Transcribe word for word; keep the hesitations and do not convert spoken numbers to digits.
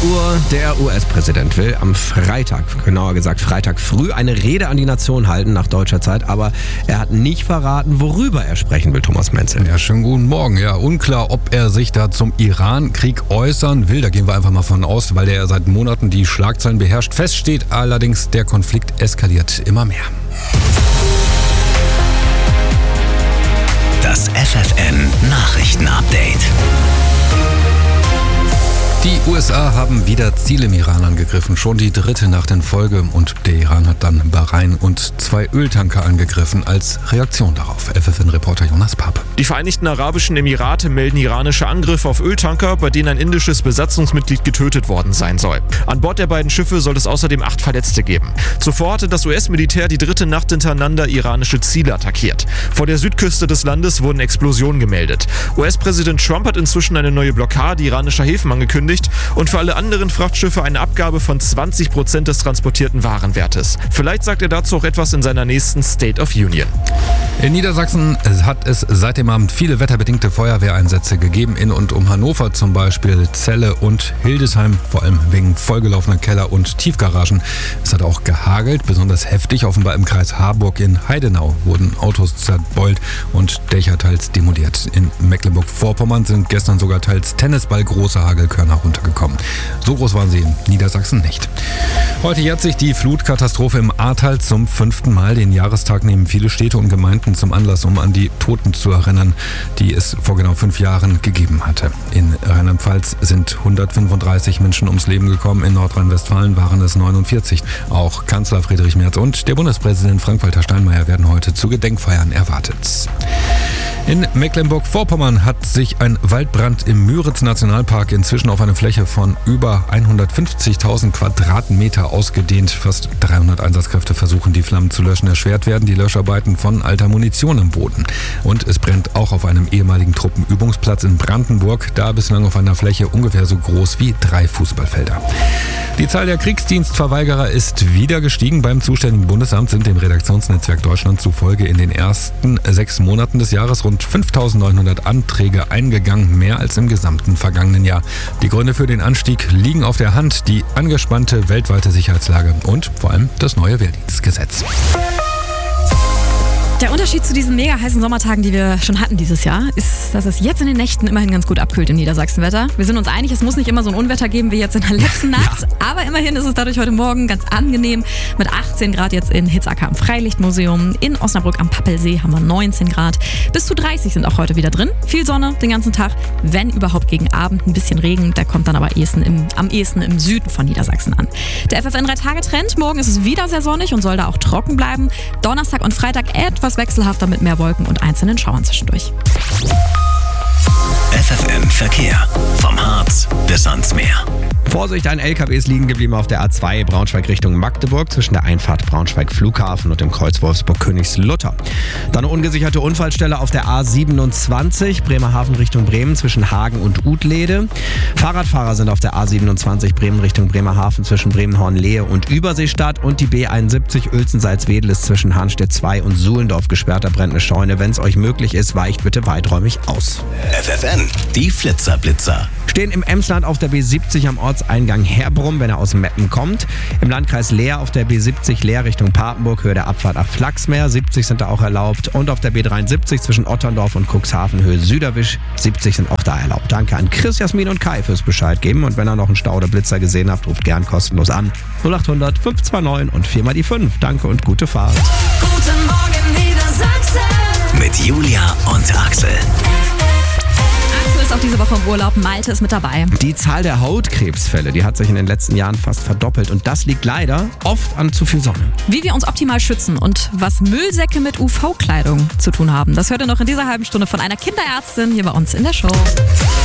Uhr. Der U S-Präsident will am Freitag, genauer gesagt Freitag früh, eine Rede an die Nation halten nach deutscher Zeit. Aber er hat nicht verraten, worüber er sprechen will, Thomas Menzel. Ja, schönen guten Morgen. Ja, unklar, ob er sich da zum Iran-Krieg äußern will. Da gehen wir einfach mal von aus, weil der ja seit Monaten die Schlagzeilen beherrscht. Fest steht allerdings, der Konflikt eskaliert immer mehr. Das F F N-Nachrichten-Update. Die U S A haben wieder Ziele im Iran angegriffen, schon die dritte Nacht in Folge. Und der Iran hat dann Bahrain und zwei Öltanker angegriffen als Reaktion darauf. F F N-Reporter Jonas Pape. Die Vereinigten Arabischen Emirate melden iranische Angriffe auf Öltanker, bei denen ein indisches Besatzungsmitglied getötet worden sein soll. An Bord der beiden Schiffe soll es außerdem acht Verletzte geben. Zuvor hatte das U S-Militär die dritte Nacht hintereinander iranische Ziele attackiert. Vor der Südküste des Landes wurden Explosionen gemeldet. U S-Präsident Trump hat inzwischen eine neue Blockade iranischer Häfen angekündigt und für alle anderen Frachtschiffe eine Abgabe von zwanzig Prozent des transportierten Warenwertes. Vielleicht sagt er dazu auch etwas in seiner nächsten State of Union. In Niedersachsen hat es seit dem Abend viele wetterbedingte Feuerwehreinsätze gegeben, in und um Hannover zum Beispiel, Celle und Hildesheim, vor allem wegen vollgelaufener Keller- und Tiefgaragen. Es hat auch gehagelt, besonders heftig, offenbar im Kreis Harburg. In Heidenau wurden Autos zerbeult und Dächer teils demoliert. In Mecklenburg-Vorpommern sind gestern sogar teils tennisballgroße Hagelkörner runtergekommen. So groß waren sie in Niedersachsen nicht. Heute jährt sich die Flutkatastrophe im Ahrtal zum fünften Mal. Den Jahrestag nehmen viele Städte und Gemeinden zum Anlass, um an die Toten zu erinnern, die es vor genau fünf Jahren gegeben hatte. In Rheinland-Pfalz sind hundertfünfunddreißig Menschen ums Leben gekommen, in Nordrhein-Westfalen waren es neunundvierzig. Auch Kanzler Friedrich Merz und der Bundespräsident Frank-Walter Steinmeier werden heute zu Gedenkfeiern erwartet. In Mecklenburg-Vorpommern hat sich ein Waldbrand im Müritz-Nationalpark inzwischen auf eine Fläche von über hundertfünfzigtausend Quadratmeter ausgedehnt. Fast dreihundert Einsatzkräfte versuchen, die Flammen zu löschen. Erschwert werden die Löscharbeiten von alter Munition im Boden. Und es brennt auch auf einem ehemaligen Truppenübungsplatz in Brandenburg, da bislang auf einer Fläche ungefähr so groß wie drei Fußballfelder. Die Zahl der Kriegsdienstverweigerer ist wieder gestiegen. Beim zuständigen Bundesamt sind dem Redaktionsnetzwerk Deutschland zufolge in den ersten sechs Monaten des Jahres rund fünftausendneunhundert Anträge eingegangen, mehr als im gesamten vergangenen Jahr. Die Gründe für den Anstieg liegen auf der Hand: die angespannte weltweite Sicherheitslage und vor allem das neue Wehrdienstgesetz. Der Unterschied zu diesen mega heißen Sommertagen, die wir schon hatten dieses Jahr, ist, dass es jetzt in den Nächten immerhin ganz gut abkühlt im Niedersachsenwetter. Wir sind uns einig, es muss nicht immer so ein Unwetter geben wie jetzt in der letzten Nacht. Ja. Aber immerhin ist es dadurch heute Morgen ganz angenehm. Mit achtzehn Grad jetzt in Hitzacker am Freilichtmuseum. In Osnabrück am Pappelsee haben wir neunzehn Grad. Bis zu dreißig sind auch heute wieder drin. Viel Sonne den ganzen Tag. Wenn überhaupt gegen Abend ein bisschen Regen. Der kommt dann aber ehesten im, am ehesten im Süden von Niedersachsen an. Der F F N drei Tage Trend. Morgen ist es wieder sehr sonnig und soll da auch trocken bleiben. Donnerstag und Freitag etwas wechselhafter mit mehr Wolken und einzelnen Schauern zwischendurch. F F N Verkehr. Vom Harz bis ans Meer. Vorsicht, ein L K W ist liegen geblieben auf der A zwei Braunschweig Richtung Magdeburg zwischen der Einfahrt Braunschweig Flughafen und dem Kreuz Wolfsburg-Königslutter. Dann eine ungesicherte Unfallstelle auf der A siebenundzwanzig Bremerhaven Richtung Bremen zwischen Hagen und Utlede. Fahrradfahrer sind auf der A siebenundzwanzig Bremen Richtung Bremerhaven zwischen Bremenhorn-Lehe und Überseestadt und die B einundsiebzig Uelzen-Salzwedel ist zwischen Hahnstedt zwei und Suhlendorf gesperrt. Da brennt eine Scheune. Wenn es euch möglich ist, weicht bitte weiträumig aus. F F N, die Flitzer-Blitzer. Stehen im Emsland auf der B siebzig am Ortseingang Herbrum, wenn er aus Meppen kommt. Im Landkreis Leer auf der B siebzig Leer Richtung Papenburg, Höhe der Abfahrt nach Flachsmeer. siebzig sind da auch erlaubt. Und auf der B dreiundsiebzig zwischen Otterndorf und Cuxhaven, Höhe Süderwisch. siebzig sind auch da erlaubt. Danke an Chris, Jasmin und Kai fürs Bescheid geben. Und wenn ihr noch einen Stau oder Blitzer gesehen habt, ruft gern kostenlos an. null achthundert fünf zwei neun und vier mal die fünf. Danke und gute Fahrt. Guten Morgen Niedersachsen. Mit Julia und Axel. Ist auch diese Woche im Urlaub. Malte ist mit dabei. Die Zahl der Hautkrebsfälle, die hat sich in den letzten Jahren fast verdoppelt. Und das liegt leider oft an zu viel Sonne. Wie wir uns optimal schützen und was Müllsäcke mit U V-Kleidung zu tun haben, das hört ihr noch in dieser halben Stunde von einer Kinderärztin hier bei uns in der Show.